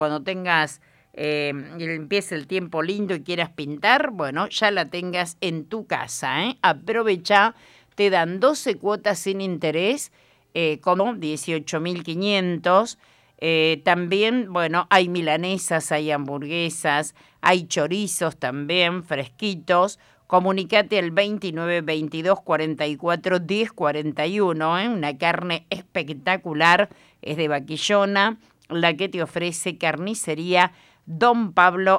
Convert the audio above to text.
cuando tengas, empiece el tiempo lindo y quieras pintar, bueno, ya la tengas en tu casa, ¿eh? Aprovecha, te dan 12 cuotas sin interés, como 18.500. También, bueno, hay milanesas, hay hamburguesas, hay chorizos también, fresquitos. Comunicate al 29 22 44 10 41, una carne espectacular, es de vaquillona, la que te ofrece Carnicería Don Pablo